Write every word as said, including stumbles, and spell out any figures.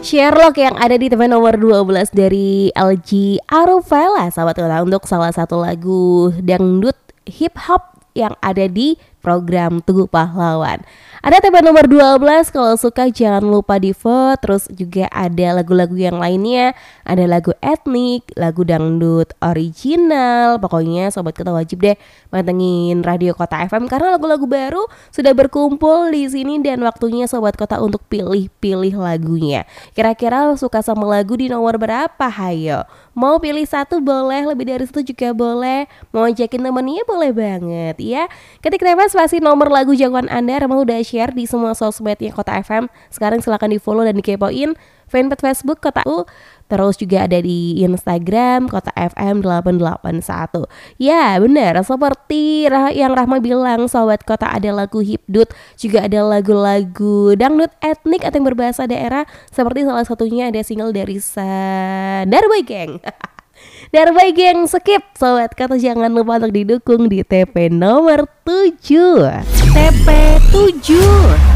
Sherlock yang ada di T V nomor dua belas dari L G Arufella, sahabat kota, untuk salah satu lagu dangdut hip hop yang ada di program Tugu Pahlawan. Ada T V nomor dua belas, kalau suka jangan lupa di vote. Terus juga ada lagu-lagu yang lainnya, ada lagu etnik, lagu dangdut original. Pokoknya sobat kota wajib deh mantengin Radio Kota F M karena lagu-lagu baru sudah berkumpul di sini dan waktunya sobat kota untuk pilih-pilih lagunya. Kira-kira suka sama lagu di nomor berapa? Hayo. Mau pilih satu boleh, lebih dari satu juga boleh. Mau ajakin temennya boleh banget ya. Ketik T V spasi nomor lagu jagoan Anda. Rama udah share di semua sosmednya Kota F M. Sekarang silakan di follow dan dikepoin fanpage Facebook Kota U. Terus juga ada di Instagram Kota F M delapan delapan satu. Ya benar, seperti yang Rahma bilang, sobat kota, ada lagu hipdut, juga ada lagu-lagu dangdut etnik atau yang berbahasa daerah. Seperti salah satunya ada single dari Darboy Gang. Darboy Gang, skip sobat kata, jangan lupa untuk didukung di T P nomor tujuh. T P tujuh.